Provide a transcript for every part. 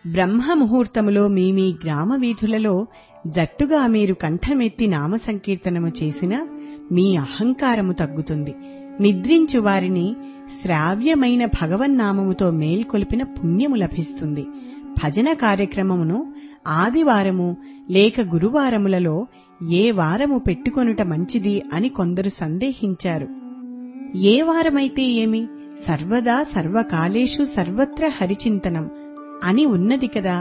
బ్రహ్మముహూర్తములో మీ గ్రామ వీధులలో జట్టుగా మీరు కంఠమెత్తి నామ సంకీర్తనము చేసిన మీ అహంకారము తగ్గుతుంది. నిద్రించు వారిని శ్రావ్యమైన భగవన్నామముతో మేల్కొల్పిన పుణ్యము లభిస్తుంది. భజన కార్యక్రమమును ఆదివారము లేక గురువారములలో ఏ వారము పెట్టుకొనుట మంచిది అని కొందరు సందేహించారు. ఏ వారమైతే ఏమి, సర్వదా సర్వకాలేషు సర్వత్ర హరిచింతనం అని ఉన్నది కదా.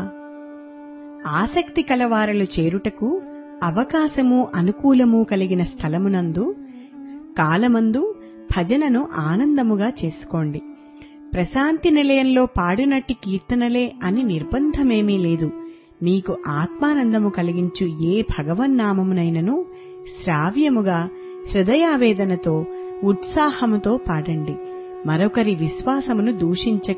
ఆసక్తి కలవారలు చేరుటకు అవకాశము అనుకూలము కలిగిన స్థలమునందు కాలమందు భజనను ఆనందముగా చేసుకోండి. ప్రశాంతి నిలయంలో పాడినట్టి కీర్తనలే అని నిర్బంధమేమీ లేదు. మీకు ఆత్మానందము కలిగించు ఏ భగవన్నామమునైనను శ్రావ్యముగా హృదయావేదనతో ఉత్సాహముతో పాడండి. మరొకరి విశ్వాసమును దూషించక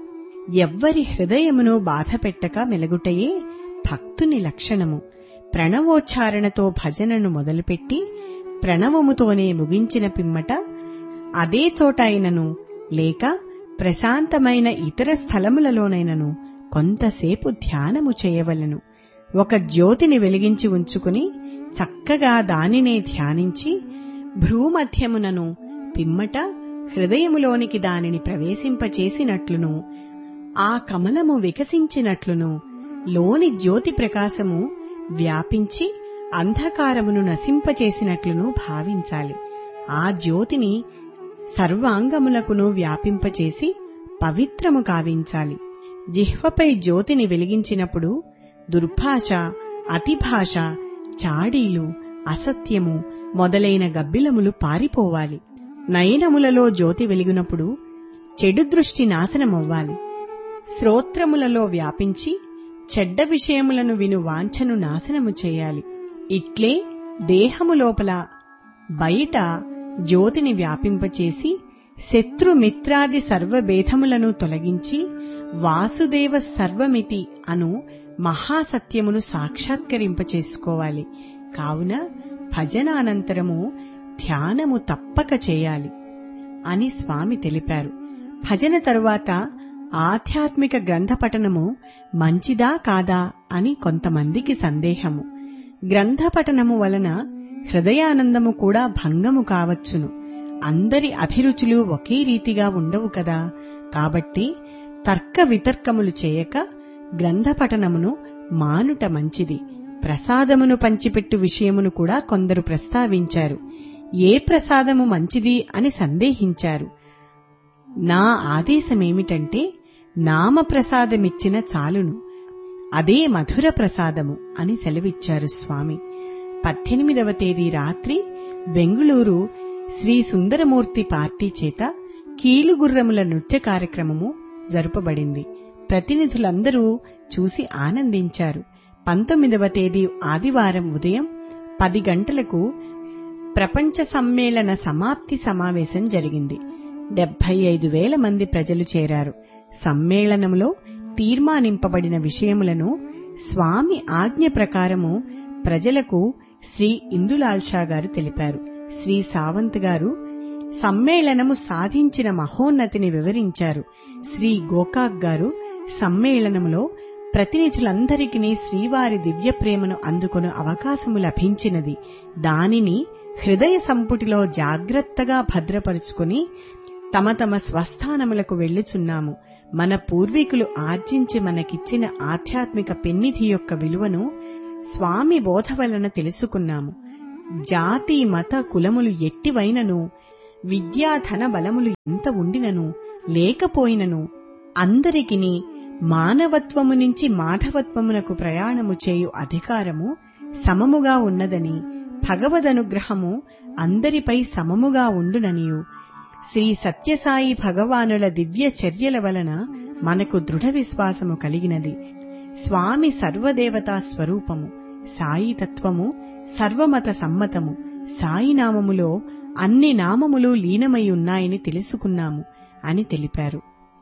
ఎవ్వరి హృదయమును బాధపెట్టక మెలగుటయే భక్తుని లక్షణము. ప్రణవోచ్చారణతో భజనను మొదలుపెట్టి ప్రణవముతోనే ముగించిన పిమ్మట అదే చోట అయినను లేక ప్రశాంతమైన ఇతర స్థలములలోనైనను కొంతసేపు ధ్యానము చేయవలెను. ఒక జ్యోతిని వెలిగించి ఉంచుకుని చక్కగా దానినే ధ్యానించి భ్రూమధ్యమునను పిమ్మట హృదయములోనికి దానిని ప్రవేశింపచేసినట్లును, ఆ కమలము వికసించినట్లును, లోని జ్యోతి ప్రకాశము వ్యాపించి అంధకారమును నశింపచేసినట్లును భావించాలి. ఆ జ్యోతిని సర్వాంగములకును వ్యాపింపచేసి పవిత్రము కావించాలి. జిహ్వపై జ్యోతిని వెలిగించినప్పుడు దుర్భాష, అతిభాష, చాడీలు, అసత్యము మొదలైన గబ్బిలములు పారిపోవాలి. నయనములలో జ్యోతి వెలిగినప్పుడు చెడు దృష్టి నాశనమవ్వాలి. శ్రోత్రములలో వ్యాపించి చెడ్డ విషయములను విను వాంఛను నాశనము చేయాలి. ఇట్లే దేహము లోపల బయట జ్యోతిని వ్యాపింపచేసి శత్రుమిత్రాది సర్వభేదములను తొలగించి వాసుదేవ సర్వమితి అను మహాసత్యమును సాక్షాత్కరింపచేసుకోవాలి. కావున భజనానంతరము ధ్యానము తప్పక చేయాలి అని స్వామి తెలిపారు. భజన తరువాత ఆధ్యాత్మిక గ్రంథపఠనము మంచిదా కాదా అని కొంతమందికి సందేహము. గ్రంథపఠనము వలన హృదయానందము కూడా భంగము కావచ్చును. అందరి అభిరుచులు ఒకే రీతిగా ఉండవు కదా. కాబట్టి తర్క వితర్కములు చేయక గ్రంథపఠనమును మానుట మంచిది. ప్రసాదమును పంచిపెట్టు విషయమును కూడా కొందరు ప్రస్తావించారు. ఏ ప్రసాదము మంచిది అని సందేహించారు. నా ఆదేశమేమిటంటే నామప్రసాదమిచ్చిన చాలును, అదే మధుర ప్రసాదము అని సెలవిచ్చారు స్వామి. 18వ తేదీ రాత్రి బెంగుళూరు శ్రీ సుందరమూర్తి పార్టీ చేత కీలుగుర్రముల నృత్య కార్యక్రమము జరుపబడింది. ప్రతినిధులందరూ చూసి ఆనందించారు. 19వ తేదీ ఆదివారం ఉదయం 10 గంటలకు ప్రపంచ సమ్మేళన సమాప్తి సమావేశం జరిగింది. 75,000 మంది ప్రజలు చేరారు. సమ్మేళనంలో తీర్మానింపబడిన విషయములను స్వామి ఆజ్ఞ ప్రకారము ప్రజలకు శ్రీ ఇందులాల్ షా గారు తెలిపారు. శ్రీ సావంత్ గారు సమ్మేళనము సాధించిన మహోన్నతిని వివరించారు. శ్రీ గోకాక్ గారు సమ్మేళనములో ప్రతినిధులందరికీ శ్రీవారి దివ్యప్రేమను అందుకొను అవకాశము లభించినది. దానిని హృదయ సంపుటిలో జాగ్రత్తగా భద్రపరుచుకుని తమ తమ స్వస్థానములకు వెళ్లుచున్నాము. మన పూర్వీకులు ఆర్జించి మనకిచ్చిన ఆధ్యాత్మిక పెన్నిధి యొక్క విలువను స్వామి బోధ వలన తెలుసుకున్నాము. జాతి మత కులములు ఎట్టివైనను, విద్యాధన బలములు ఎంత ఉండినను లేకపోయినను అందరికిని మానవత్వము నుంచి మాధవత్వమునకు ప్రయాణము చేయు అధికారము సమముగా ఉన్నదని, భగవదనుగ్రహము అందరిపై సమముగా ఉండుననియు, శ్రీ సత్యసాయి భగవానుల దివ్య చర్యల వలన మనకు దృఢ విశ్వాసము కలిగినది. స్వామి సర్వదేవతా స్వరూపము, సాయి తత్వము సర్వమత సమ్మతము, సాయి నామములో అన్ని నామములు లీనమై ఉన్నాయని తెలుసుకున్నాము అని తెలిపారు.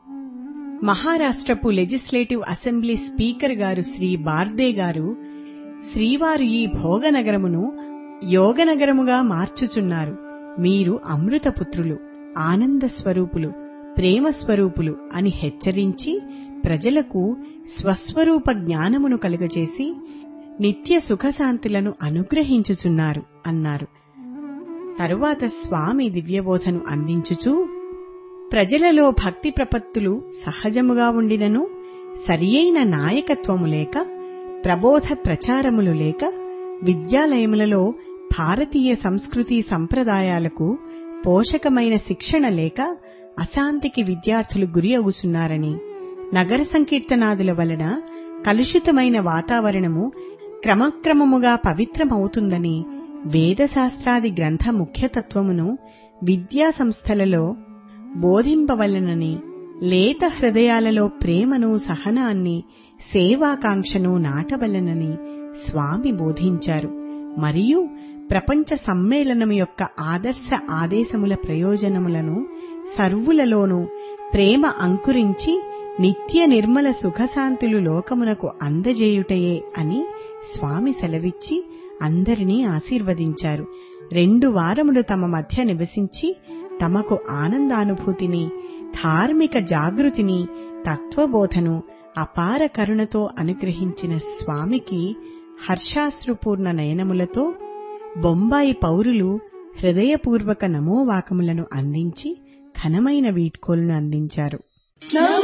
మహారాష్ట్రపు లెజిస్లేటివ్ అసెంబ్లీ స్పీకర్ గారు శ్రీ బార్దే గారు శ్రీవారు ఈ భోగనగరమును యోగనగరముగా మార్చుచున్నారు. మీరు అమృతపుత్రులు, ఆనంద స్వరూపులు, ప్రేమ స్వరూపులు అని హెచ్చరించి ప్రజలకు స్వస్వరూప జ్ఞానమును కలుగజేసి నిత్య సుఖశాంతులను అనుగ్రహించుచున్నారు అన్నారు. తరువాత స్వామి దివ్యబోధను అందించుచూ, ప్రజలలో భక్తి ప్రపత్తులు సహజముగా ఉండినను సరియైన నాయకత్వము లేక, ప్రబోధ ప్రచారములు లేక, విద్యాలయములలో భారతీయ సంస్కృతి సంప్రదాయాలకు పోషకమైన శిక్షణ లేక అశాంతికి విద్యార్థులు గురి అవుతున్నారని, నగర సంకీర్తనాదుల వలన కలుషితమైన వాతావరణము క్రమక్రమముగా పవిత్రమవుతుందని, వేదశాస్త్రాది గ్రంథ ముఖ్యతత్వమును విద్యా సంస్థలలో బోధింపవలనని, లేత హృదయాలలో ప్రేమను, సహనాన్ని, సేవాకాంక్షను నాటవలనని స్వామి బోధించారు. మరియు ప్రపంచ సమ్మేళనము యొక్క ఆదర్శ ఆదేశముల ప్రయోజనములను సర్వులలోనూ ప్రేమ అంకురించి నిత్య నిర్మల సుఖశాంతులు లోకమునకు అందజేయుటయే అని స్వామి సెలవిచ్చి అందరినీ ఆశీర్వదించారు. 2 వారములు తమ మధ్య నివసించి తమకు ఆనందానుభూతిని, ధార్మిక జాగృతిని, తత్వబోధను అపార కరుణతో అనుగ్రహించిన స్వామికి హర్షాశ్రుపూర్ణ నయనములతో బొంబాయి పౌరులు హృదయపూర్వక నమోవాకములను అందించి ఘనమైన వీడ్కోలును అందించారు.